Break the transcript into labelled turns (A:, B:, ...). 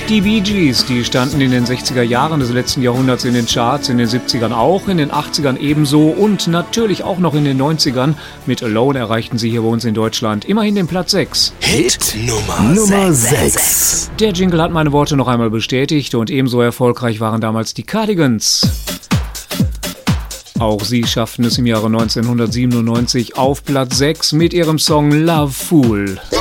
A: Die Bee Gees, die standen in den 60er Jahren des letzten Jahrhunderts in den Charts, in den 70ern auch, in den 80ern ebenso und natürlich auch noch in den 90ern. Mit Alone erreichten sie hier bei uns in Deutschland immerhin den Platz 6.
B: Hit Nummer 6.
A: Der Jingle hat meine Worte noch einmal bestätigt und ebenso erfolgreich waren damals die Cardigans. Auch sie schafften es im Jahre 1997 auf Platz 6 mit ihrem Song Love Fool.